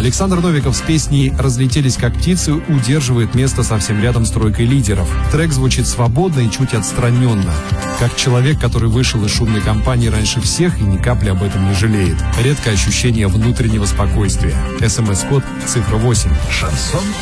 Александр Новиков с песней «Разлетелись как птицы» удерживает место совсем рядом с тройкой лидеров. Трек звучит свободно и чуть отстраненно. Как человек, который вышел из шумной компании раньше всех и ни капли об этом не жалеет. Редкое ощущение внутреннего спокойствия. СМС-код цифра 8. Шансон